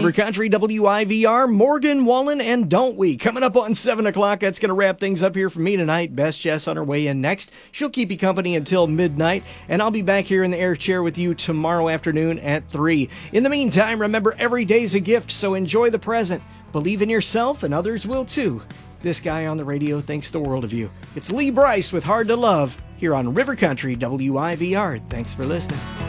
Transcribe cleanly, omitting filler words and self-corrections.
River Country, WIVR, Morgan Wallen, and Don't We. Coming up on 7 o'clock, that's going to wrap things up here for me tonight. Best Jess on her way in next. She'll keep you company until midnight, and I'll be back here in the air chair with you tomorrow afternoon at 3. In the meantime, remember, every day's a gift, so enjoy the present. Believe in yourself, and others will too. This guy on the radio thinks the world of you. It's Lee Brice with Hard to Love here on River Country, WIVR. Thanks for listening.